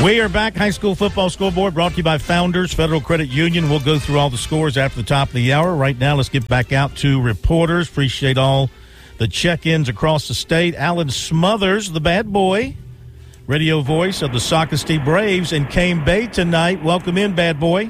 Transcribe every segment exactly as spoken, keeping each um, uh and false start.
We are back. High school football scoreboard brought to you by Founders Federal Credit Union. We'll go through all the scores after the top of the hour. Right now, let's get back out to reporters. Appreciate all the check-ins across the state. Alan Smothers, the bad boy, radio voice of the Socastee Braves, and Kane Bay tonight. Welcome in, bad boy.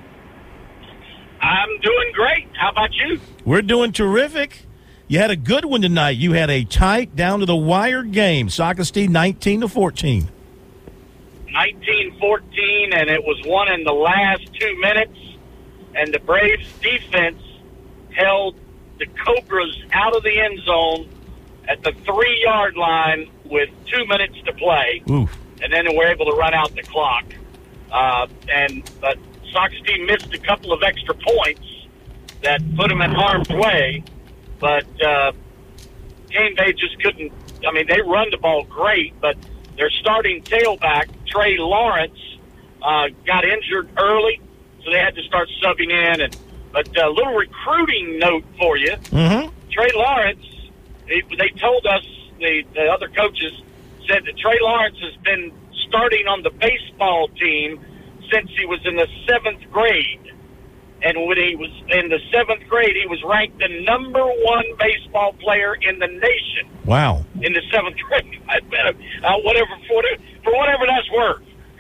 I'm doing great. How about you? We're doing terrific. You had a good one tonight. You had a tight, down-to-the-wire game. Socastee nineteen to fourteen. nineteen fourteen, and it was won in the last two minutes, and the Braves defense held the Cobras out of the end zone at the three-yard line with two minutes to play. Oof. And then they were able to run out the clock. Uh, and but Socastee missed a couple of extra points that put them in harm's way, but uh, Kane Bay just couldn't. I mean, they run the ball great, but their starting tailback, Trey Lawrence, uh, got injured early, so they had to start subbing in. And But a uh, little recruiting note for you. Mm-hmm. Trey Lawrence, they, they told us, the, the other coaches said that Trey Lawrence has been starting on the baseball team since he was in the seventh grade. And when he was in the seventh grade, he was ranked the number one baseball player in the nation. Wow. In the seventh grade. I bet, uh, whatever, for, for whatever that's worth.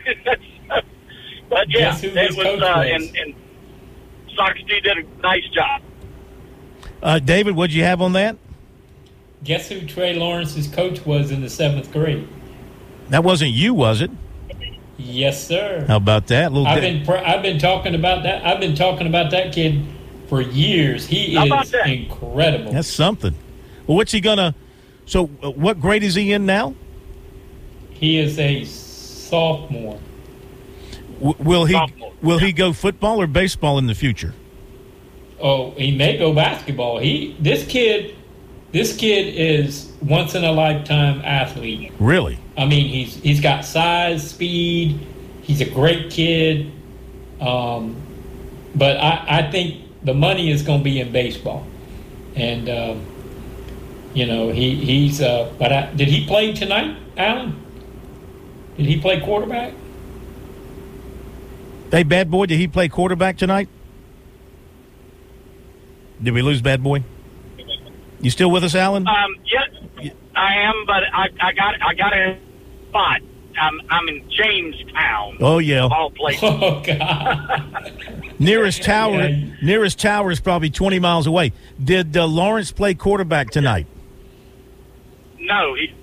But, yeah, it was, uh, and, and Socastee did a nice job. Uh, David, what'd you have on that? Guess who Trey Lawrence's coach was in the seventh grade? That wasn't you, was it? Yes, sir. How about that? Little I've di- been I've been talking about that. I've been talking about that kid for years. He How about is that? incredible. That's something. Well, what's he gonna? So, uh, what grade is he in now? He is a sophomore. W- will he? Sophomore. Will he go football or baseball in the future? Oh, he may go basketball. He this kid, this kid is once in a lifetime athlete. Really? I mean, he's he's got size, speed. He's a great kid. Um, but I, I think the money is going to be in baseball, and um, you know he he's. Uh, but I, did he play tonight, Alan? Did he play quarterback? Hey, bad boy, did he play quarterback tonight? Did we lose bad boy? You still with us, Alan? Um, yes, I am, but I, I got I got a spot. I'm I'm in Jamestown. Oh yeah, of all places. Oh God! nearest tower. Yeah. Nearest tower is probably twenty miles away. Did uh, Lawrence play quarterback tonight? No, he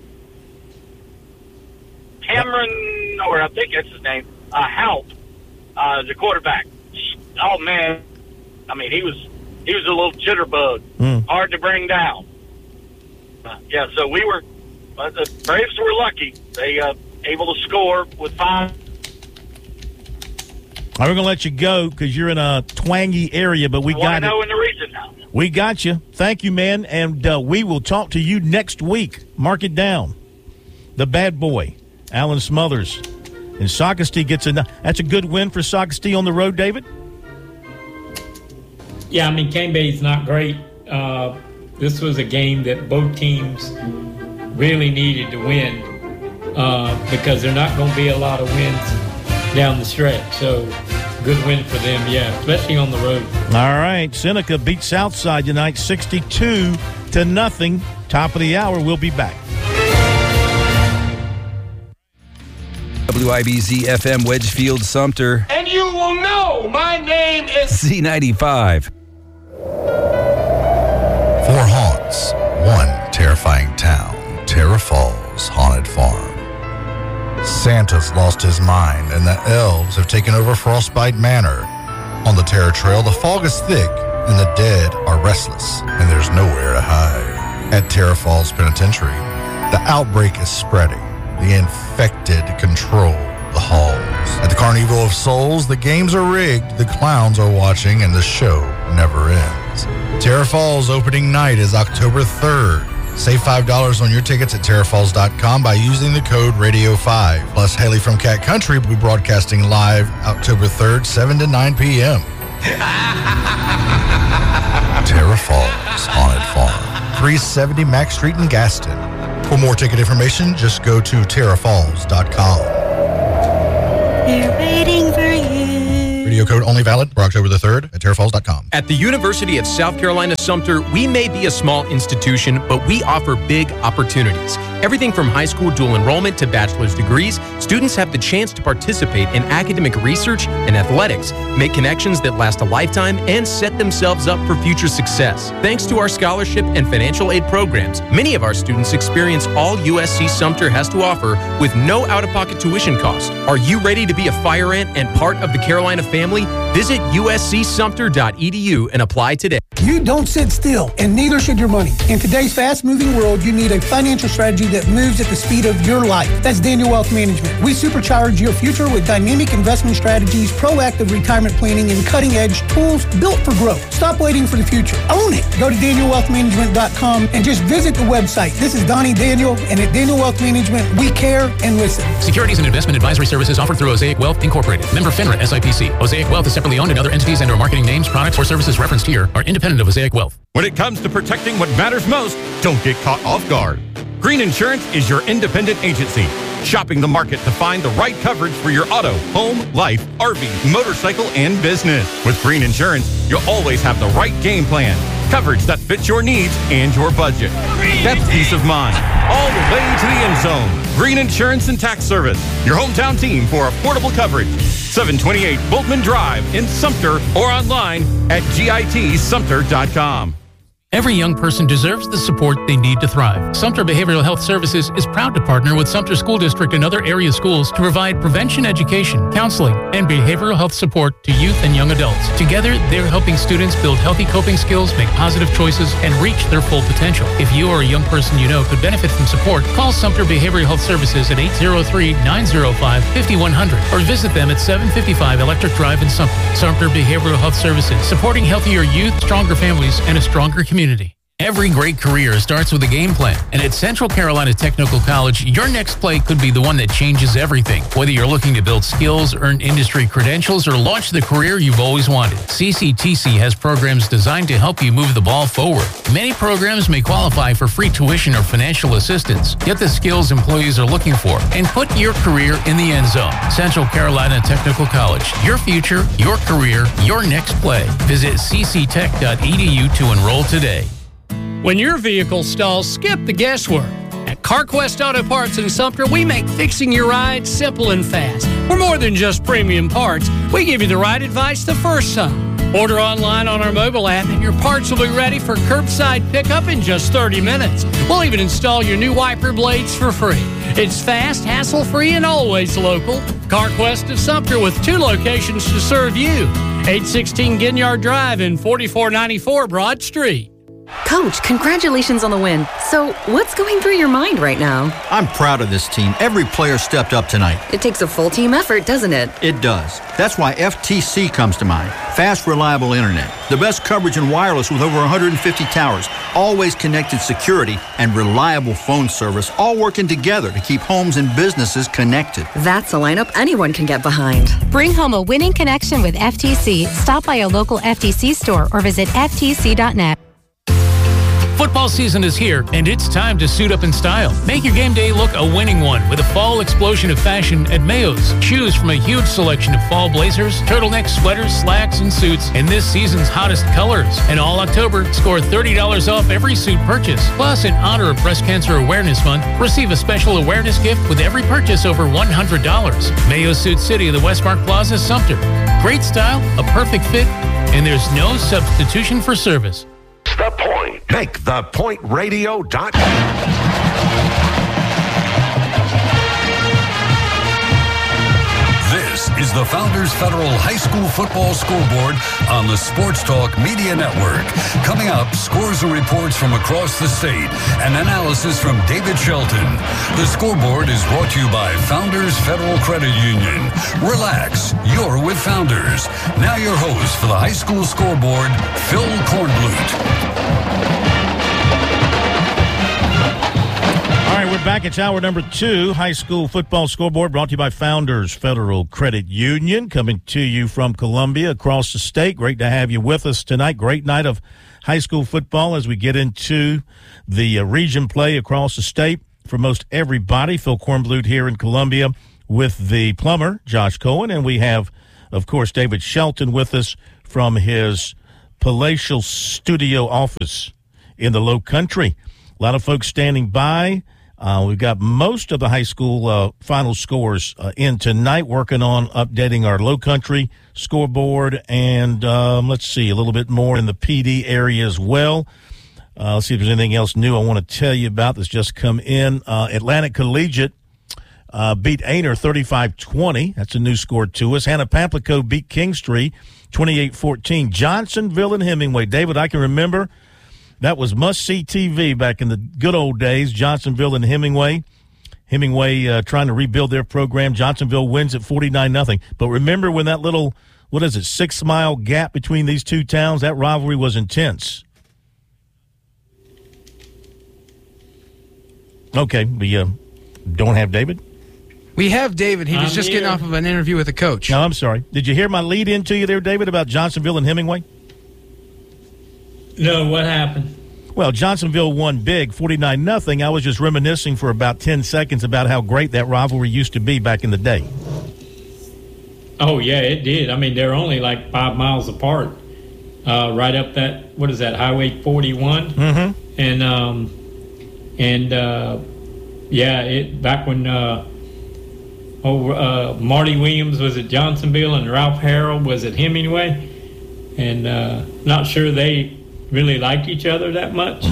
Cameron, or I think that's his name. Uh, Halp, uh, the quarterback. Oh man, I mean he was he was a little jitterbug, Mm. hard to bring down. Uh, yeah, so we were. Uh, the Braves were lucky. They uh, able to score with five. I'm going to let you go because you're in a twangy area, but we I want got to know it. in the region now. We got you. Thank you, man, and uh, we will talk to you next week. Mark it down. The bad boy, Alan Smothers. And Socastee gets a – that's a good win for Socastee on the road, David? Yeah, I mean, Kane Bay's not great. Uh, this was a game that both teams really needed to win uh, because there are not going to be a lot of wins down the stretch. So, good win for them, yeah, especially on the road. All right. Seneca beat Southside tonight sixty-two to nothing. Top of the hour. We'll be back. W I B Z F M Wedgefield Sumter. And you will know my name is Z ninety-five. Four haunts, one terrifying town, Terra Falls Haunted Farm. Santa's lost his mind and the elves have taken over Frostbite Manor. On the Terror Trail, the fog is thick and the dead are restless and there's nowhere to hide. At Terra Falls Penitentiary, the outbreak is spreading. The infected control the halls. At the Carnival of Souls, the games are rigged, the clowns are watching, and the show never ends. Terra Falls opening night is October third. Save five dollars on your tickets at terra falls dot com by using the code radio five. Plus, Haley from Cat Country will be broadcasting live October third, seven to nine p.m. Terra Falls Haunted Farm, three seventy Mack Street in Gaston. For more ticket information, just go to terra falls dot com. We're waiting for you. Radio code only valid for October the third at terra falls dot com. At the University of South Carolina Sumter, we may be a small institution, but we offer big opportunities. Everything from high school dual enrollment to bachelor's degrees, students have the chance to participate in academic research and athletics, make connections that last a lifetime, and set themselves up for future success. Thanks to our scholarship and financial aid programs, many of our students experience all U S C Sumter has to offer with no out-of-pocket tuition cost. Are you ready to be a fire ant and part of the Carolina family? Visit U S C Sumter dot E D U and apply today. You don't sit still, and neither should your money. In today's fast-moving world, you need a financial strategy that moves at the speed of your life. That's Daniel Wealth Management. We supercharge your future with dynamic investment strategies, proactive retirement planning, and cutting-edge tools built for growth. Stop waiting for the future. Own it. Go to daniel wealth management dot com and just visit the website. This is Donnie Daniel, and at Daniel Wealth Management, we care and listen. Securities and investment advisory services offered through Osaic Wealth Incorporated. Member FINRA S I P C. Osaic Wealth is separately owned, and other entities and or marketing names, products, or services referenced here are independent of Osaic Wealth. When it comes to protecting what matters most, don't get caught off guard. Green Insurance is your independent agency, shopping the market to find the right coverage for your auto, home, life, R V, motorcycle, and business. With Green Insurance, you'll always have the right game plan, coverage that fits your needs and your budget. That's peace of mind, all the way to the end zone. Green Insurance and Tax Service, your hometown team for affordable coverage. seven twenty-eight Boltman Drive in Sumter or online at git sumter dot com. Every young person deserves the support they need to thrive. Sumter Behavioral Health Services is proud to partner with Sumter School District and other area schools to provide prevention education, counseling, and behavioral health support to youth and young adults. Together, they're helping students build healthy coping skills, make positive choices, and reach their full potential. If you or a young person you know could benefit from support, call Sumter Behavioral Health Services at eight zero three, nine zero five, five one zero zero or visit them at seven fifty-five Electric Drive in Sumter. Sumter Behavioral Health Services, supporting healthier youth, stronger families, and a stronger community. Every great career starts with a game plan, and at Central Carolina Technical College, your next play could be the one that changes everything. Whether you're looking to build skills, earn industry credentials, or launch the career you've always wanted, C C T C has programs designed to help you move the ball forward. Many programs may qualify for free tuition or financial assistance. Get the skills employees are looking for and put your career in the end zone. Central Carolina Technical College, your future, your career, your next play. Visit c c tech dot e d u to enroll today. When your vehicle stalls, skip the guesswork. At CarQuest Auto Parts in Sumter, we make fixing your ride simple and fast. We're more than just premium parts. We give you the right advice the first time. Order online on our mobile app and your parts will be ready for curbside pickup in just thirty minutes. We'll even install your new wiper blades for free. It's fast, hassle-free, and always local. CarQuest of Sumter with two locations to serve you. eight sixteen Ginyard Drive and forty-four ninety-four Broad Street. Coach, congratulations on the win. So, what's going through your mind right now? I'm proud of this team. Every player stepped up tonight. It takes a full team effort, doesn't it? It does. That's why F T C comes to mind. Fast, reliable internet. The best coverage in wireless with over one hundred fifty towers. Always connected security and reliable phone service, all working together to keep homes and businesses connected. That's a lineup anyone can get behind. Bring home a winning connection with F T C. Stop by a local F T C store or visit F T C dot net. Football season is here, and it's time to suit up in style. Make your game day look a winning one with a fall explosion of fashion at Mayo's. Choose from a huge selection of fall blazers, turtlenecks, sweaters, slacks, and suits in this season's hottest colors. And all October, score thirty dollars off every suit purchase. Plus, in honor of Breast Cancer Awareness Month, receive a special awareness gift with every purchase over one hundred dollars. Mayo's Suit City of the Westmark Plaza, Sumter. Great style, a perfect fit, and there's no substitution for service. The Point. Make the point radio dot com. This is the Founders Federal High School Football Scoreboard on the Sports Talk Media Network. Coming up, scores and reports from across the state and analysis from David Shelton. The scoreboard is brought to you by Founders Federal Credit Union. Relax, you're with Founders. Now your host for the High School Scoreboard, Phil Kornblut. All right, we're back. It's hour number two, High School Football Scoreboard, brought to you by Founders Federal Credit Union, coming to you from Columbia, across the state. Great to have you with us tonight. Great night of high school football as we get into the uh, region play across the state for most everybody. Phil Kornblut here in Columbia with the plumber, Josh Cohen, and we have, of course, David Shelton with us from his palatial studio office in the Low Country. A lot of folks standing by. Uh, we've got most of the high school uh, final scores uh, in tonight, working on updating our Low Country scoreboard, and um, let's see, a little bit more in the P D area as well. Uh, let's see if there's anything else new I want to tell you about that's just come in. Uh, Atlantic Collegiate uh, beat Aner thirty-five twenty. That's a new score to us. Hannah Pamplico beat Kingstree twenty-eight fourteen. Johnsonville and Hemingway. David, I can remember that was must-see T V back in the good old days, Johnsonville and Hemingway. Hemingway uh, trying to rebuild their program. Johnsonville wins at forty-nine nothing. But remember when that little, what is it, six-mile gap between these two towns, that rivalry was intense. Okay, we uh, don't have David? We have David. He was I'm just here. getting off of an interview with a coach. No, I'm sorry. Did you hear my lead in to you there, David, about Johnsonville and Hemingway? No, what happened? Well, Johnsonville won big, forty-nine nothing. I was just reminiscing for about ten seconds about how great that rivalry used to be back in the day. Oh, yeah, it did. I mean, they're only like five miles apart, uh, right up that, what is that, Highway forty-one? Mm-hmm. And, um, and uh, yeah, it back when uh, oh, uh, Marty Williams was at Johnsonville and Ralph Harrell was at Hemingway, and uh, not sure they really liked each other that much.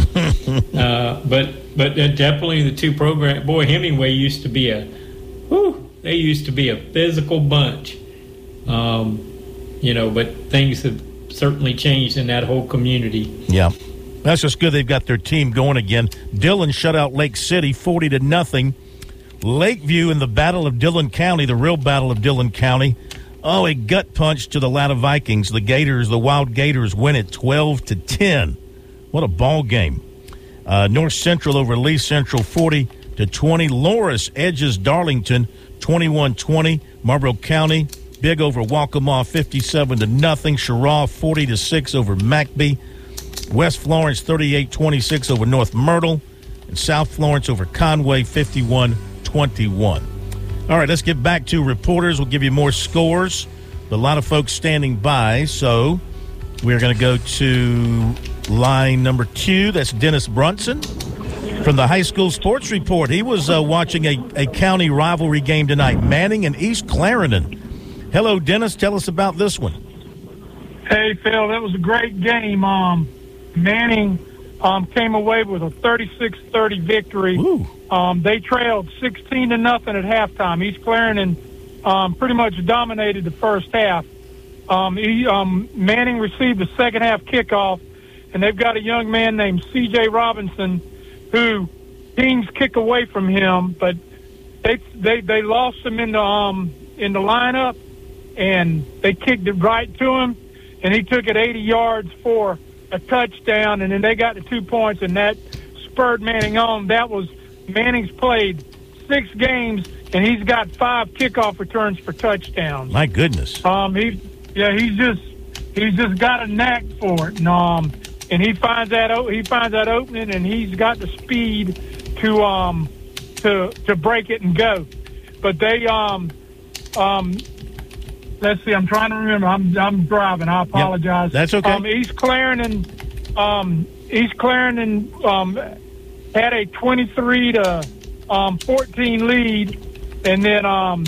uh, but but uh, definitely the two programs. Boy, Hemingway used to be a, whew, they used to be a physical bunch. Um, you know, but things have certainly changed in that whole community. Yeah. That's just good they've got their team going again. Dillon shut out Lake City forty to nothing. Lakeview in the Battle of Dillon County, the real Battle of Dillon County. Oh, a gut punch to the Latta Vikings. The Gators, the Wild Gators, win it twelve to ten. What a ball game. Uh, North Central over Lee Central forty to twenty. Loris edges Darlington twenty-one twenty. Marlboro County big over Waccamaw fifty-seven to nothing. Cheraw forty to six over McBee. West Florence thirty-eight twenty-six over North Myrtle. And South Florence over Conway fifty-one twenty-one. All right, let's get back to reporters. We'll give you more scores. But a lot of folks standing by, so we're going to go to line number two. That's Dennis Brunson from the High School Sports Report. He was uh, watching a, a county rivalry game tonight, Manning and East Clarendon. Hello, Dennis. Tell us about this one. Hey, Phil, that was a great game. Um, Manning um, came away with a thirty-six thirty victory. Um, they trailed sixteen to nothing at halftime. East Clarendon um, pretty much dominated the first half. Um, he, um, Manning received the second half kickoff, and they've got a young man named C J Robinson who teams kick away from him, but they they, they lost him in the um, in the lineup, and they kicked it right to him, and he took it eighty yards for a touchdown, and then they got the two points, and that spurred Manning on. That was Manning's played six games, and he's got five kickoff returns for touchdowns. My goodness. Um, he, yeah, he's just he's just got a knack for it, and um, and he finds that he finds that opening, and he's got the speed to um to to break it and go. But they um um. Let's see. I'm trying to remember. I'm I'm driving. I apologize. Yep, that's okay. Um, East Clarendon, um, East Clarendon um, had a twenty-three to fourteen lead, and then um,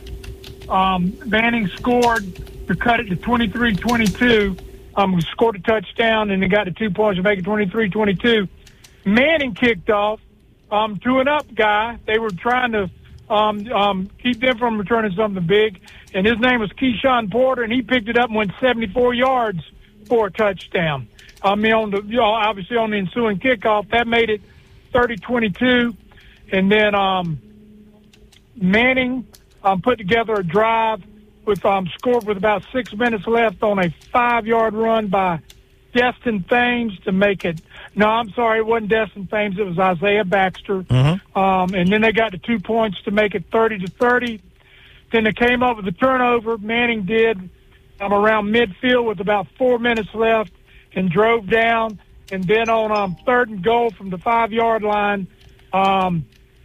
um, Manning scored to cut it to twenty-three twenty-two. Um, scored a touchdown, and they got the two points to make it twenty-three twenty-two. Manning kicked off um, to an up guy. They were trying to um, um, keep them from returning something big. And his name was Keyshawn Porter, and he picked it up and went seventy-four yards for a touchdown. I mean, on the you know, obviously on the ensuing kickoff, that made it thirty twenty-two. And then um, Manning um, put together a drive with um, scored with about six minutes left on a five-yard run by Destin Thames to make it. No, I'm sorry, it wasn't Destin Thames. It was Isaiah Baxter. Mm-hmm. Um, and then they got the two points to make it thirty to thirty. Then they came up with a turnover. Manning did um, around midfield with about four minutes left and drove down. And then on um, third and goal from the five-yard line, um,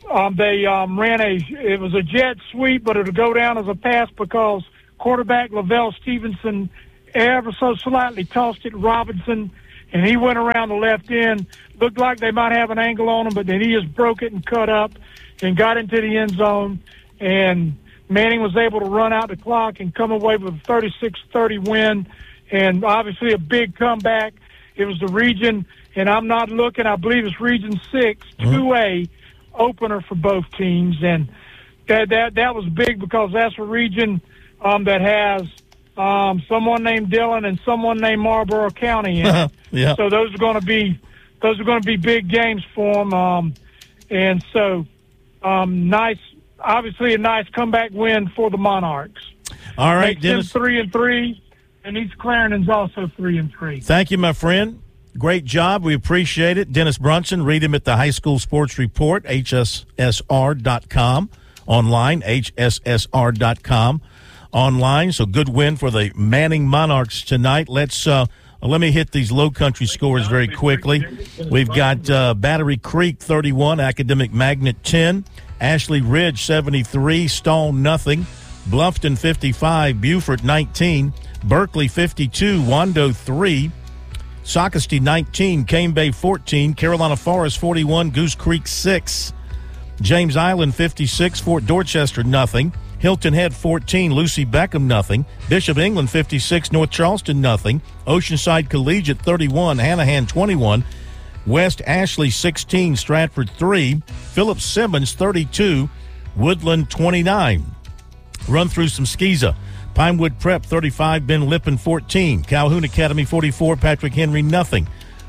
um, they um, ran a, it was a jet sweep, but it'll go down as a pass because quarterback Lavelle Stevenson ever so slightly tossed it to Robinson, and he went around the left end. Looked like they might have an angle on him, but then he just broke it and cut up and got into the end zone. And Manning was able to run out the clock and come away with a thirty-six thirty win, and obviously a big comeback. It was the region, and I'm not looking, I believe it's Region six, mm-hmm. two A opener for both teams. And that that, that was big because that's a region um, that has um, someone named Dillon and someone named Marlboro County in it. Yeah. So those are going to be those are going to be big games for them. Um, and so um, nice, obviously a nice comeback win for the Monarchs. All right, Makes them Dennis. three and three. And East Clarendon's also three and three. Thank you, my friend. Great job. We appreciate it. Dennis Brunson, read him at the High School Sports Report, H S S R dot com, online, H S S R dot com, online. So good win for the Manning Monarchs tonight. Let's uh, let me hit these low country scores very quickly. We've got uh, Battery Creek thirty-one, Academic Magnet ten, Ashley Ridge seventy-three, Stall nothing, Bluffton fifty-five, Beaufort nineteen, Berkeley fifty-two, Wando three, Socastee nineteen, Cane Bay fourteen, Carolina Forest forty-one, Goose Creek six, James Island fifty-six, Fort Dorchester nothing, Hilton Head fourteen, Lucy Beckham nothing, Bishop England fifty-six, North Charleston nothing, Oceanside Collegiate thirty-one, Hanahan twenty-one, West Ashley sixteen, Stratford three, Phillips Simmons thirty-two, Woodland twenty-nine. Run through some Skeeza. Pinewood Prep thirty-five, Ben Lippen fourteen, Calhoun Academy forty-four, Patrick Henry nothing,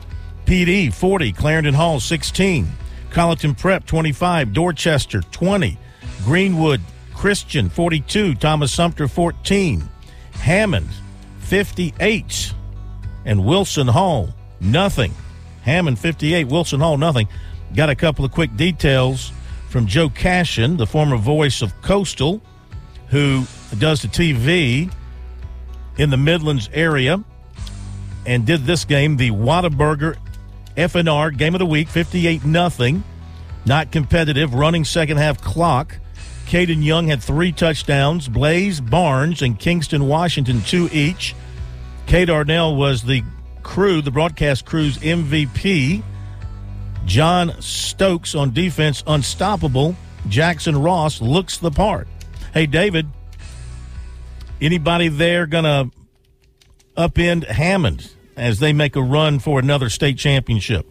P D forty, Clarendon Hall sixteen, Colleton Prep twenty-five, Dorchester twenty, Greenwood Christian forty-two, Thomas Sumter fourteen, Hammond fifty-eight, and Wilson Hall nothing. Hammond fifty-eight, Wilson Hall nothing. Got a couple of quick details from Joe Cashin, the former voice of Coastal, who does the T V in the Midlands area and did this game, the Whataburger F N R Game of the Week, fifty-eight nothing. Not competitive, running second half clock. Caden Young had three touchdowns. Blaze Barnes and Kingston Washington, two each. Kay Darnell was the crew, the broadcast crew's M V P. John Stokes on defense, unstoppable. Jackson Ross looks the part. Hey, David, anybody there going to upend Hammond as they make a run for another state championship?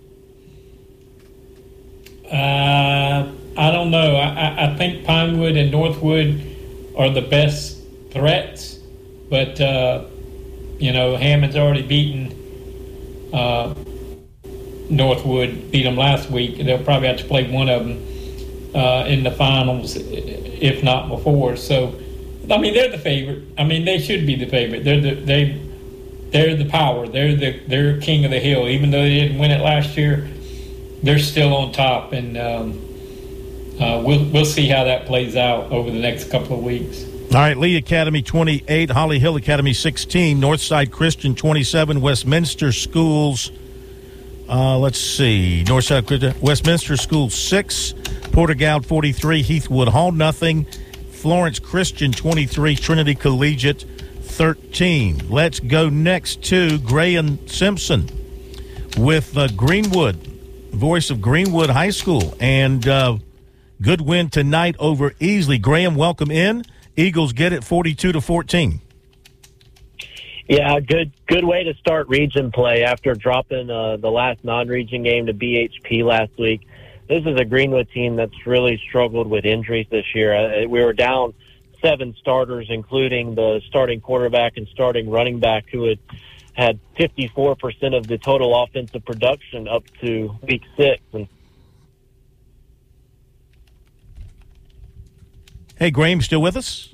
Uh, I don't know. I, I think Pinewood and Northwood are the best threats, but, uh, you know, Hammond's already beaten uh, Northwood, beat them last week. They'll probably have to play one of them uh, in the finals, if not before. So, I mean, they're the favorite. I mean, they should be the favorite. They're the they they're the power. They're the they're king of the hill. Even though they didn't win it last year, they're still on top. And um, uh, we'll we'll see how that plays out over the next couple of weeks. All right, Lee Academy twenty-eight, Holly Hill Academy sixteen, Northside Christian twenty-seven, Westminster Schools. Uh, let's see, Northside Christian, Westminster Schools six, Portergoud forty-three, Heathwood Hall nothing, Florence Christian twenty-three, Trinity Collegiate thirteen. Let's go next to Graham Simpson with uh, Greenwood, voice of Greenwood High School, and uh, good win tonight over Easley. Graham, welcome in. Eagles get it forty-two to fourteen. Yeah, good good way to start region play after dropping uh, the last non-region game to B H P last week. This is a Greenwood team that's really struggled with injuries this year. Uh, we were down seven starters, including the starting quarterback and starting running back, who had had fifty-four percent of the total offensive production up to week six. And hey, Graham, still with us?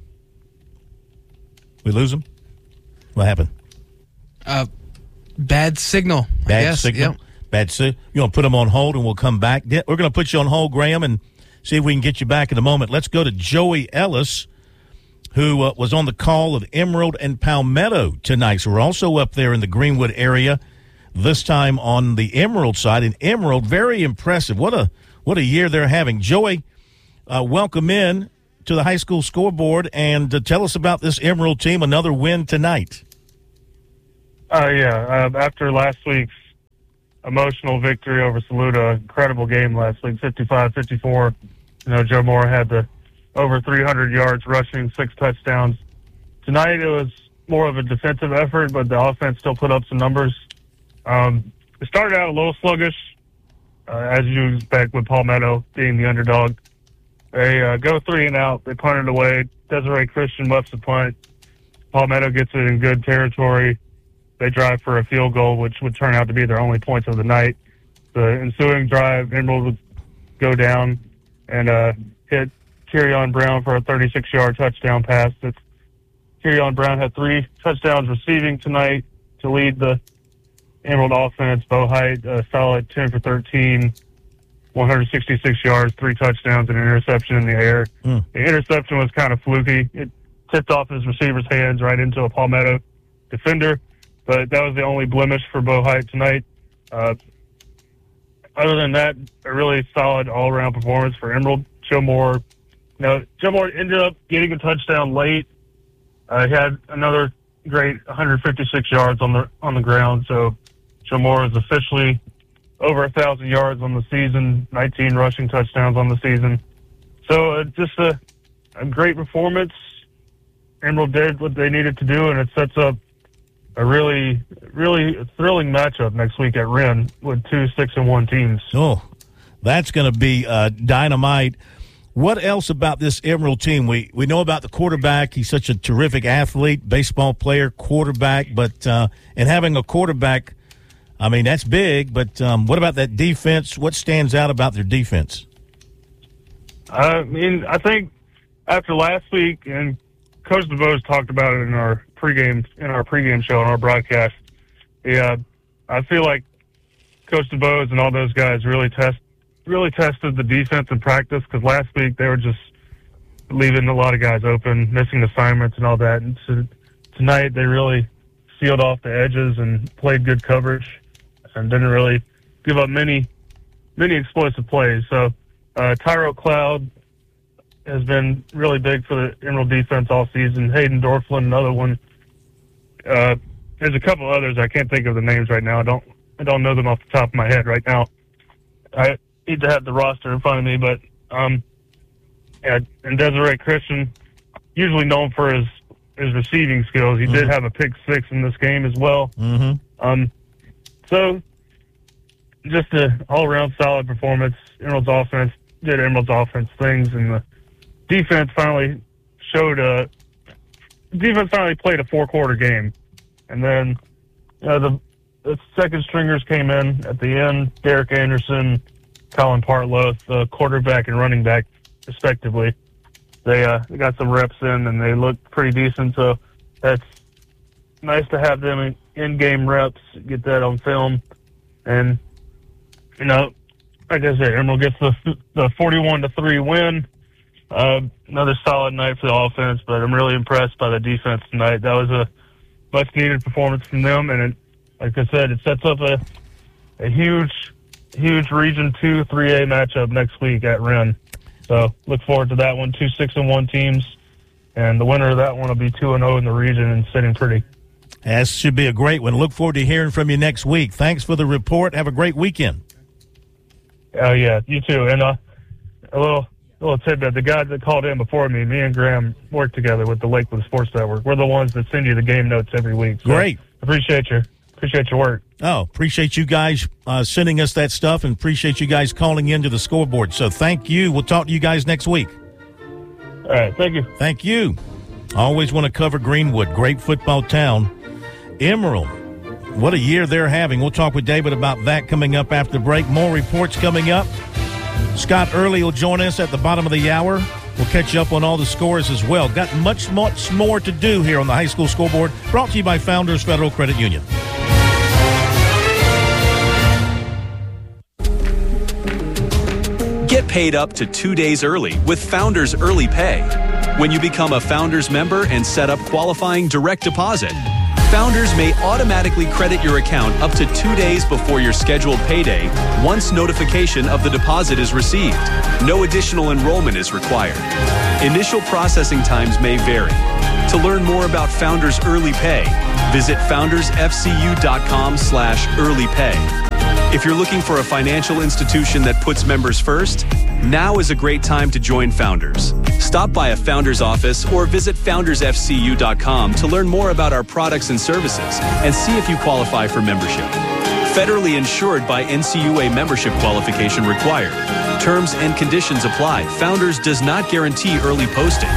We lose him? What happened? Uh, bad signal. I Bad guess. signal? Yep. Bad signal. You're going to put him on hold and we'll come back. We're going to put you on hold, Graham, and see if we can get you back in a moment. Let's go to Joey Ellis, who uh, was on the call of Emerald and Palmetto tonight. So we're also up there in the Greenwood area, this time on the Emerald side. And Emerald, very impressive. What a what a year they're having. Joey, uh, welcome in to the high school scoreboard, and uh, tell us about this Emerald team, another win tonight. Uh, yeah, uh, after last week's emotional victory over Saluda, incredible game last week, fifty-five fifty-four. You know, Joe Moore had the over three hundred yards rushing, six touchdowns. Tonight it was more of a defensive effort, but the offense still put up some numbers. Um, it started out a little sluggish, uh, as you expect with Palmetto being the underdog. They uh, go three and out. They punt it away. Desiree Christian left the punt. Palmetto gets it in good territory. They drive for a field goal, which would turn out to be their only points of the night. The ensuing drive, Emerald would go down and uh, hit Kerryon Brown for a thirty-six-yard touchdown pass. It's, Kerryon Brown had three touchdowns receiving tonight to lead the Emerald offense. Bo Height, a solid ten for thirteen, one hundred sixty-six yards, three touchdowns, and an interception in the air. Mm. The interception was kind of fluky. It tipped off his receiver's hands right into a Palmetto defender, but that was the only blemish for Bo Height tonight. Uh, other than that, a really solid all-around performance for Emerald. Joe Moore, you know, Joe Moore ended up getting a touchdown late. Uh, he had another great one hundred fifty-six yards on the on the ground, so Joe Moore is officially over a thousand yards on the season, nineteen rushing touchdowns on the season. So uh, just a, a great performance. Emerald did what they needed to do, and it sets up a really, really thrilling matchup next week at Wren with two six and one teams. Oh, that's going to be uh, dynamite. What else about this Emerald team? We we know about the quarterback. He's such a terrific athlete, baseball player, quarterback. But uh, and having a quarterback, I mean, that's big. But um, what about that defense? What stands out about their defense? I mean, I think after last week, and Coach DeBose talked about it in our pregame in our pregame show on our broadcast. Yeah, I feel like Coach DeBose and all those guys really test. really tested the defense in practice, because last week they were just leaving a lot of guys open, missing assignments and all that. And so tonight they really sealed off the edges and played good coverage and didn't really give up many, many explosive plays. So uh, Tyro Cloud has been really big for the Emerald defense all season. Hayden Dorflin, another one. Uh, there's a couple others. I can't think of the names right now. I don't, I don't know them off the top of my head right now. I need to have the roster in front of me, but um, yeah, and Desiree Christian, usually known for his his receiving skills, he mm-hmm. did have a pick six in this game as well. Mm-hmm. Um, so just an all around solid performance. Emerald's offense did Emerald's offense things, and the defense finally showed a defense finally played a four quarter game, and then you know, the the second stringers came in at the end. Derek Anderson, Colin Partlow, the quarterback and running back, respectively. They uh, they got some reps in, and they looked pretty decent. So that's nice to have them in, in-game reps, get that on film. And, you know, like I said, Emerald gets the the forty-one to three win. Uh, another solid night for the offense, but I'm really impressed by the defense tonight. That was a much-needed performance from them, and it, like I said, it sets up a, a huge huge Region two three A matchup next week at Wren. So look forward to that one. Two six and one teams, and the winner of that one will be two and zero in the region and sitting pretty. That should be a great one. Look forward to hearing from you next week. Thanks for the report. Have a great weekend. Oh uh, yeah, you too. And uh, a little little tidbit: the guy that called in before me, me and Graham work together with the Lakewood Sports Network. We're the ones that send you the game notes every week. So great. Appreciate your appreciate your work. Oh, appreciate you guys uh, sending us that stuff, and appreciate you guys calling into the scoreboard. So thank you. We'll talk to you guys next week. All right. Thank you. Thank you. I always want to cover Greenwood. Great football town. Emerald, what a year they're having. We'll talk with David about that coming up after the break. More reports coming up. Scott Early will join us at the bottom of the hour. We'll catch you up on all the scores as well. Got much, much more to do here on the high school scoreboard. Brought to you by Founders Federal Credit Union. Get paid up to two days early with Founders Early Pay. When you become a Founders member and set up qualifying direct deposit, Founders may automatically credit your account up to two days before your scheduled payday once notification of the deposit is received. No additional enrollment is required. Initial processing times may vary. To learn more about Founders Early Pay, visit foundersfcu.com slash early pay. If you're looking for a financial institution that puts members first, now is a great time to join Founders. Stop by a Founders office or visit founders f c u dot com to learn more about our products and services and see if you qualify for membership. Federally insured by N C U A membership qualification required. Terms and conditions apply. Founders does not guarantee early posting.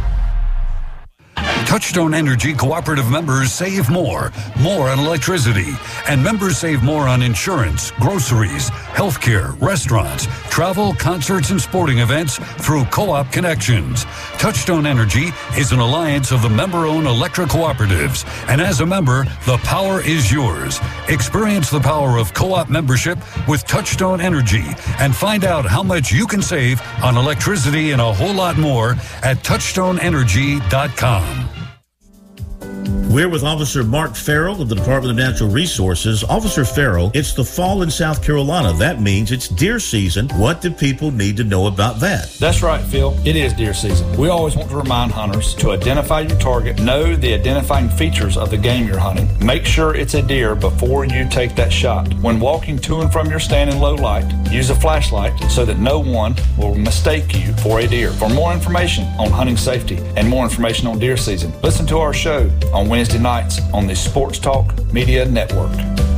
Touchstone Energy Cooperative members save more, more on electricity, and members save more on insurance, groceries, healthcare, restaurants, travel, concerts, and sporting events through Co-op Connections. Touchstone Energy is an alliance of the member-owned electric cooperatives, and as a member, the power is yours. Experience the power of Co-op membership with Touchstone Energy and find out how much you can save on electricity and a whole lot more at touchstone energy dot com. We're with Officer Mark Farrell of the Department of Natural Resources. Officer Farrell, it's the fall in South Carolina. That means it's deer season. What do people need to know about that? That's right, Phil. It is deer season. We always want to remind hunters to identify your target, know the identifying features of the game you're hunting. Make sure it's a deer before you take that shot. When walking to and from your stand in low light, use a flashlight so that no one will mistake you for a deer. For more information on hunting safety and more information on deer season, listen to our show on Wednesday nights on the Sports Talk Media Network.